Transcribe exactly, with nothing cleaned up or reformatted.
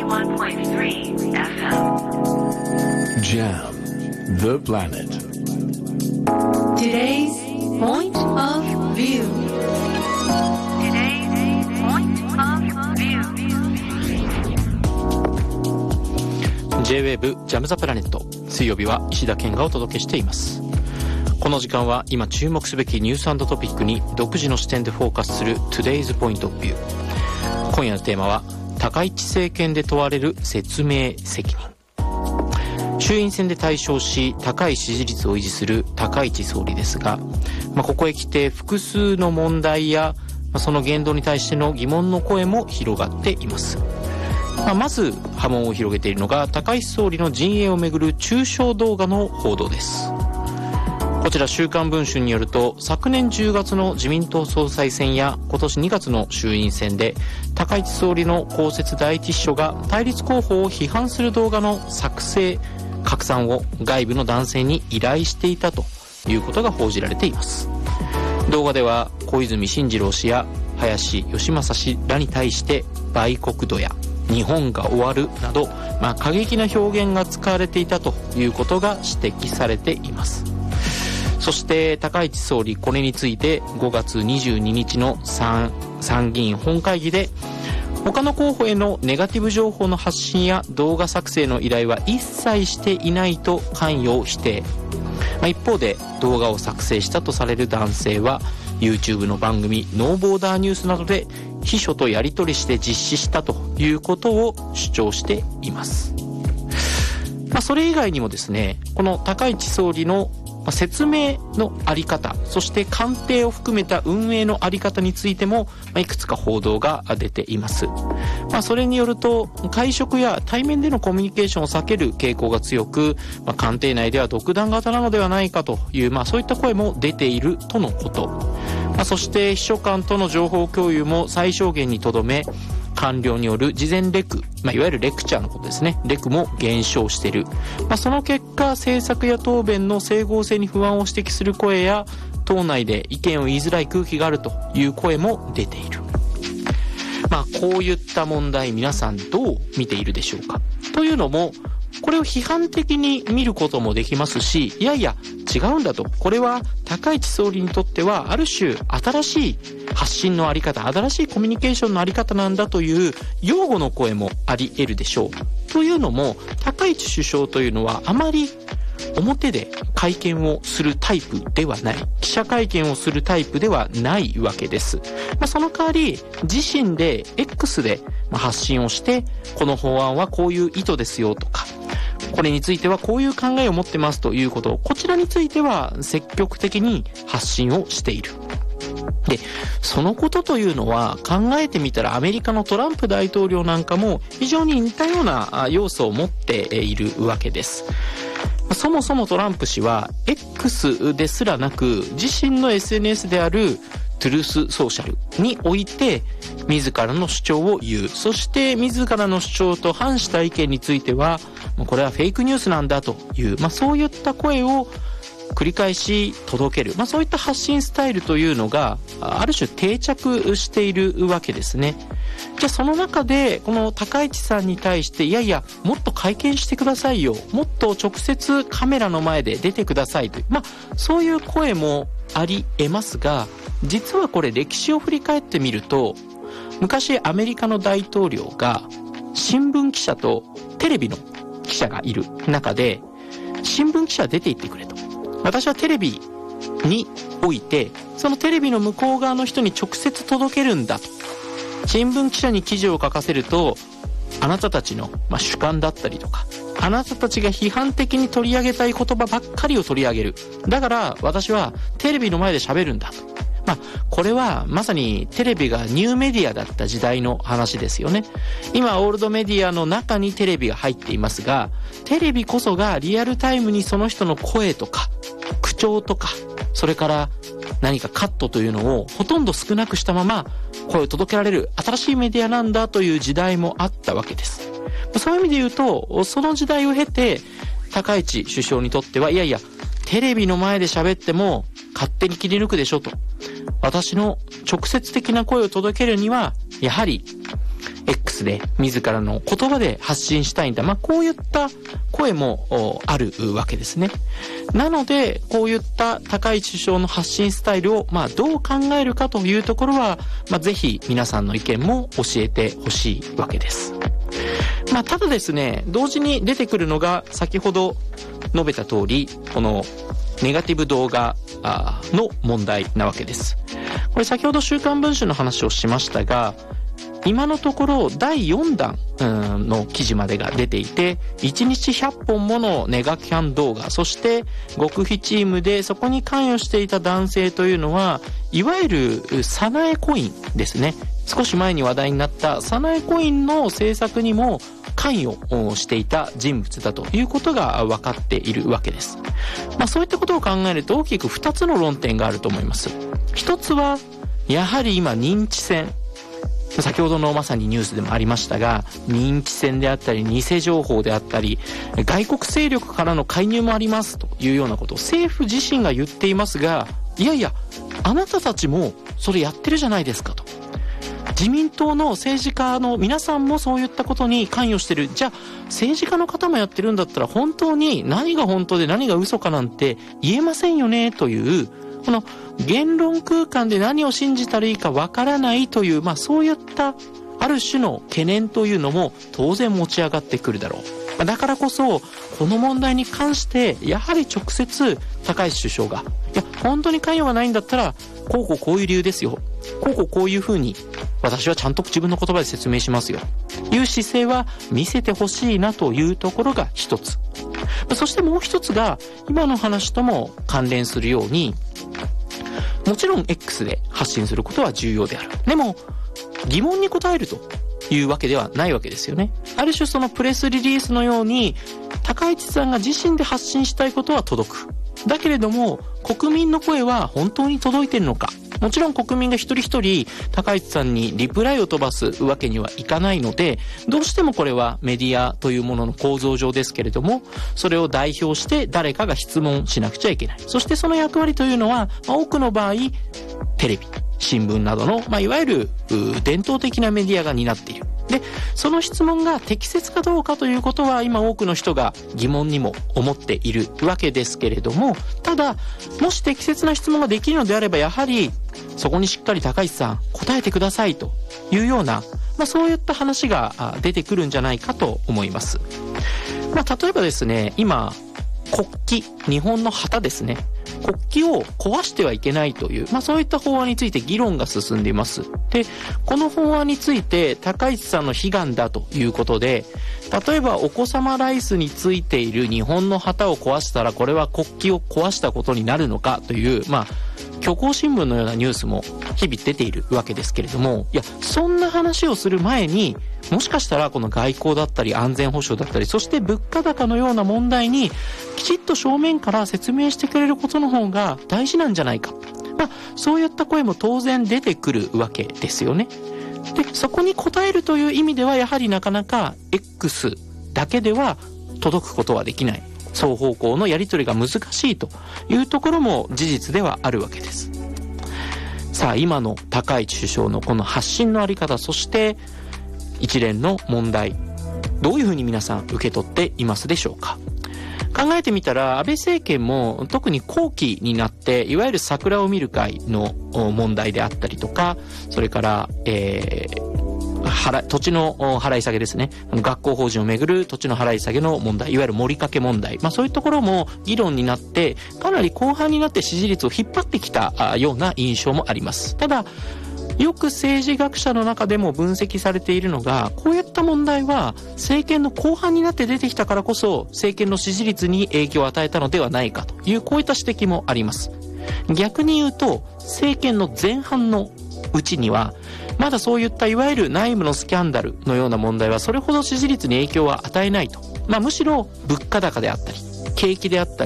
eighty-one point three エフエム Jam the planet. Today's point of view. Today's point of view. J-Wave ジャムザプラネット、水曜日は石田健がお届けしています。この時間は今注目すべきニュース&トピックに独自の視点でフォーカスする Today's Point of View。 今夜のテーマは高市政権で問われる説明責任。衆院選で大勝し高い支持率を維持する高市総理ですが、まあ、ここへ来て複数の問題や、まあ、その言動に対しての疑問の声も広がっています。まあ、まず波紋を広げているのが高市総理の陣営をめぐる中傷動画の報道です。こちら週刊文春によると、昨年じゅうがつの自民党総裁選や今年にがつの衆院選で高市総理の公設第一秘書が対立候補を批判する動画の作成拡散を外部の男性に依頼していたということが報じられています。動画では小泉進次郎氏や林芳正氏らに対して売国度や日本が終わるなど、まあ、過激な表現が使われていたということが指摘されています。そして高市総理、これについてごがつにじゅうににちの 参, 参議院本会議で他の候補へのネガティブ情報の発信や動画作成の依頼は一切していないと関与を否定。まあ、一方で動画を作成したとされる男性は YouTube の番組ノーボーダーニュースなどで秘書とやり取りして実施したということを主張しています。まあ、それ以外にもですね、この高市総理の説明のあり方、そして官邸を含めた運営のあり方についてもいくつか報道が出ています。まあ、それによると会食や対面でのコミュニケーションを避ける傾向が強く、まあ、官邸内では独断型なのではないかという、まあ、そういった声も出ているとのこと。まあ、そして秘書官との情報共有も最小限にとどめ、官僚による事前レク、まあ、いわゆるレクチャーのことですね、レクも減少している。まあ、その結果政策や答弁の整合性に不安を指摘する声や党内で意見を言いづらい空気があるという声も出ている。まあ、こういった問題、皆さんどう見ているでしょうか。というのもこれを批判的に見ることもできますし、いやいや違うんだと、これは高市総理にとってはある種新しい発信のあり方、新しいコミュニケーションのあり方なんだという擁護の声もあり得るでしょう。というのも高市首相というのはあまり表で会見をするタイプではない、記者会見をするタイプではないわけです。まあ、その代わり自身で X で発信をして、この法案はこういう意図ですよとか、これについてはこういう考えを持ってますということを、こちらについては積極的に発信をしている。で、そのことというのは考えてみたらアメリカのトランプ大統領なんかも非常に似たような要素を持っているわけです。そもそもトランプ氏は X ですらなく、自身の エスエヌエス であるトゥルースソーシャルにおいて自らの主張を言う。そして自らの主張と反した意見についてはこれはフェイクニュースなんだという、まあ、そういった声を繰り返し届ける、まあ、そういった発信スタイルというのがある種定着しているわけですね。じゃあその中でこの高市さんに対して、いやいやもっと会見してくださいよ、もっと直接カメラの前で出てくださいという、まあ、そういう声もあり得ますが、実はこれ歴史を振り返ってみると、昔アメリカの大統領が新聞記者とテレビの記者がいる中で、新聞記者出て行ってくれと、私はテレビにおいてそのテレビの向こう側の人に直接届けるんだと。新聞記者に記事を書かせるとあなたたちの、まあ、主観だったりとか、あなたたちが批判的に取り上げたい言葉ばっかりを取り上げる。だから私はテレビの前で喋るんだと。まあ、これはまさにテレビがニューメディアだった時代の話ですよね。今オールドメディアの中にテレビが入っていますが、テレビこそがリアルタイムにその人の声とか口調とか、それから何かカットというのをほとんど少なくしたまま声を届けられる新しいメディアなんだという時代もあったわけです。そういう意味で言うと、その時代を経て高市首相にとっては、いやいやテレビの前で喋っても勝手に切り抜くでしょと、私の直接的な声を届けるにはやはり X で自らの言葉で発信したいんだ。まあ、こういった声もあるわけですね。なので、こういった高市首相の発信スタイルを、まあ、どう考えるかというところは、まあ、ぜひ皆さんの意見も教えてほしいわけです。まあ、ただですね、同時に出てくるのが、先ほど述べた通り、このネガティブ動画の問題なわけです。これ先ほど週刊文春の話をしましたが、今のところだいよんだんの記事までが出ていて、いちにちひゃっぽんものネガキャン動画、そして極秘チームでそこに関与していた男性というのは、いわゆるサナエコインですね。少し前に話題になったサナエコインの制作にも関与していた人物だということが分かっているわけです。まあ、そういったことを考えると大きくふたつの論点があると思います。一つはやはり今認知戦、先ほどのまさにニュースでもありましたが、認知戦であったり偽情報であったり外国勢力からの介入もありますというようなことを政府自身が言っていますが、いやいやあなたたちもそれやってるじゃないですかと。自民党の政治家の皆さんもそういったことに関与してる。じゃあ政治家の方もやってるんだったら本当に何が本当で何が嘘かなんて言えませんよねという、この言論空間で何を信じたらいいかわからないという、まあそういったある種の懸念というのも当然持ち上がってくるだろう。だからこそこの問題に関してやはり直接高市首相が、いや本当に関与がないんだったらこうこうこういう理由ですよ、こうこうこういうふうに私はちゃんと自分の言葉で説明しますよいう姿勢は見せてほしいなというところが一つ。そしてもう一つが今の話とも関連するように、もちろん X で発信することは重要である。でも疑問に答えるというわけではないわけですよね。ある種そのプレスリリースのように高市さんが自身で発信したいことは届く。だけれども国民の声は本当に届いているのか。もちろん国民が一人一人高市さんにリプライを飛ばすわけにはいかないので、どうしてもこれはメディアというものの構造上ですけれども、それを代表して誰かが質問しなくちゃいけない。そしてその役割というのは、まあ、多くの場合テレビ、新聞などの、まあ、いわゆる伝統的なメディアが担っている。で、その質問が適切かどうかということは今多くの人が疑問にも思っているわけですけれども、ただもし適切な質問ができるのであれば、やはりそこにしっかり高市さん答えてくださいというような、まあ、そういった話が出てくるんじゃないかと思います。まあ、例えばですね、今国旗、日本の旗ですね、国旗を壊してはいけないという、まあそういった法案について議論が進んでいます。で、この法案について高市さんの悲願だということで、例えばお子様ライスについている日本の旗を壊したらこれは国旗を壊したことになるのかという、まあ虚構新聞のようなニュースも日々出ているわけですけれども、いや、そんな話をする前に、もしかしたらこの外交だったり安全保障だったり、そして物価高のような問題にきちっと正面から説明してくれることの方が大事なんじゃないか。まあ、そういった声も当然出てくるわけですよね。で、そこに応えるという意味ではやはりなかなか X だけでは届くことはできない。双方向のやり取りが難しいというところも事実ではあるわけです。さあ、今の高市首相のこの発信のあり方、そして一連の問題、どういうふうに皆さん受け取っていますでしょうか。考えてみたら安倍政権も特に後期になって、いわゆる桜を見る会の問題であったりとか、それからえー払土地の払い下げですね、学校法人をめぐる土地の払い下げの問題、いわゆる盛りかけ問題、まあそういうところも議論になって、かなり後半になって支持率を引っ張ってきたような印象もあります。ただよく政治学者の中でも分析されているのが、こういった問題は政権の後半になって出てきたからこそ政権の支持率に影響を与えたのではないかという、こういった指摘もあります。逆に言うと政権の前半のうちにはまだそういったいわゆる内部のスキャンダルのような問題はそれほど支持率に影響は与えないと、まあ、むしろ物価高であったり景気であった